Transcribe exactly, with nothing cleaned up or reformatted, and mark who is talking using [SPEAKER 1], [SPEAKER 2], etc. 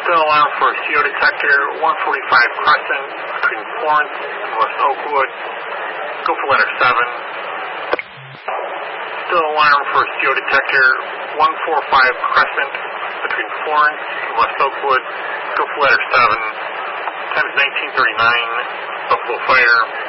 [SPEAKER 1] Still alarm for C O detector, one forty-five Crescent, between Florence and West Oakwood. Go for letter seven. Still alarm for C O detector, one forty-five Crescent, between Florence and West Oakwood. Go for letter seven. Times nineteen thirty-nine. Buffalo Fire.